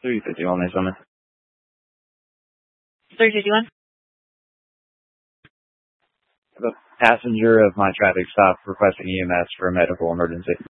351, May Summit. 351? The passenger of my traffic stop requesting EMS for a medical emergency.